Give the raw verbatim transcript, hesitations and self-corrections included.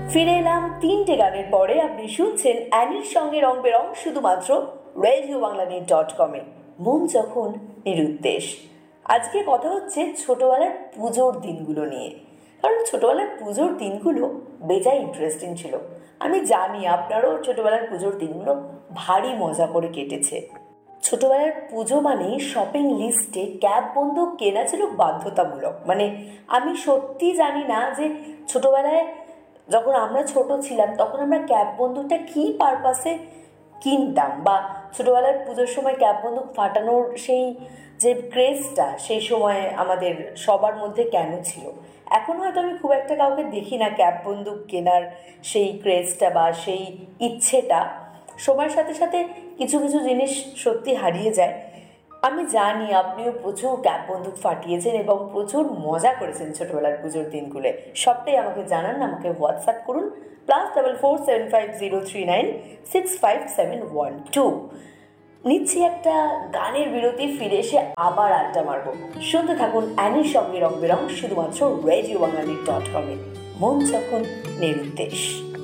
ফিরে এলাম তিনটে গানের পরে। আপনি শুনছেন অ্যানির সঙ্গে রং বেরং শুধুমাত্র রেডিও বাংলা নেট ডট কমে। মন যখন নিরুদ্দেশ। আজকে কথা হচ্ছে ছোটবেলার পুজোর দিনগুলো নিয়ে, কারণ ছোটবেলার পুজোর দিনগুলো বেজায় ইন্টারেস্টিং ছিল। আমি জানি আপনারও ছোটবেলার পুজোর দিনগুলো ভারী মজা করে কেটেছে। ছোটবেলার পুজো মানে শপিং লিস্টে ক্যাব বন্দুক কেনা ছিল বাধ্যতামূলক। মানে আমি সত্যি জানি না যে ছোটবেলায় যখন আমরা ছোট ছিলাম তখন আমরা ক্যাব বন্দুকটা কী পারপাসে কিনতাম, বা ছোটোবেলার পুজোর সময় ক্যাব বন্দুক ফাটানোর সেই যে ক্রেজটা সেই সময় আমাদের সবার মধ্যে কেন ছিল। এখন হয়তো আমি খুব একটা কাউকে দেখি না ক্যাব বন্দুক কেনার সেই ক্রেজটা বা সেই ইচ্ছেটা। সময়ের সাথে সাথে কিছু কিছু জিনিস সত্যি হারিয়ে যায়। আমি জানি আপনিও প্রচুর ক্যাব বন্দুক ফাটিয়েছেন এবং প্রচুর মজা করেছেন ছোটোবেলার পুজোর দিনগুলো। সবটাই আমাকে জানান, আমাকে হোয়াটসঅ্যাপ করুন plus double four seven five zero three nine six five seven one two. নিচ্ছি একটা গানের বিরতি, ফিরে এসে আবার আড্ডা মারবো। শুনতে থাকুন অ্যানির সঙ্গে রং বেরং শুধুমাত্র রেডিও বাংলা ডট কমে। মন যখন নিরুদ্দেশ।